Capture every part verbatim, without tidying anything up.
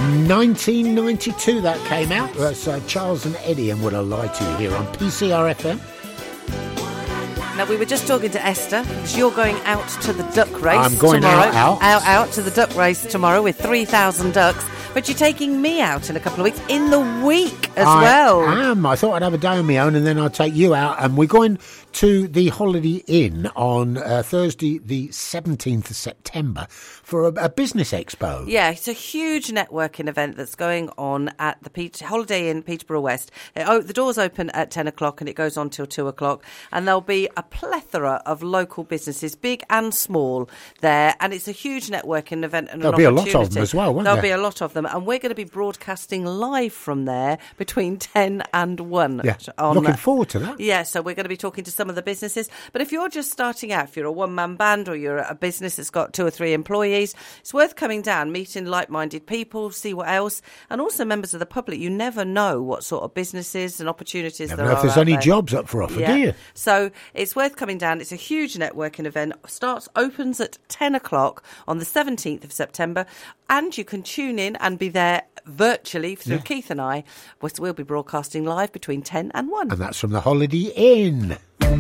nineteen ninety-two that came out. That's uh, Charles and Eddie and Would I Lie to You here on P C R F M. Now, we were just talking to Esther, because you're going out to the duck race I'm going tomorrow. out, out. Out, out to the duck race tomorrow with three thousand ducks. But you're taking me out in a couple of weeks, in the week as I well. I am. I thought I'd have a day on my own and then I'd take you out. And we're going to the Holiday Inn on uh, Thursday, the seventeenth of September, for a, a business expo. Yeah, it's a huge networking event that's going on at the Peach, Holiday Inn, Peterborough West. It, oh, the doors open at ten o'clock and it goes on till two o'clock. And there'll be a plethora of local businesses, big and small, there. And it's a huge networking event and There'll an be a opportunity. lot of them as well, won't There'll there? be a lot of them. And we're going to be broadcasting live from there between ten and one. Yeah, on looking that. forward to that. Yeah, so we're going to be talking to some of the businesses. But if you're just starting out, if you're a one-man band or you're a business that's got two or three employees, it's worth coming down, meeting like-minded people, see what else. And also members of the public, you never know what sort of businesses and opportunities Never there know are if there's out any there. jobs up for offer, Yeah. do you? So it's worth coming down. It's a huge networking event. Starts, opens at ten o'clock on the seventeenth of September. And you can tune in and be there virtually through Yeah. Keith and I. We'll we'll be broadcasting live between ten and one. And that's from the Holiday Inn.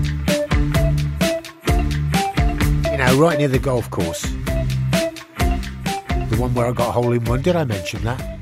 You know, right near the golf course. The one where I got a hole in one. Did I mention that?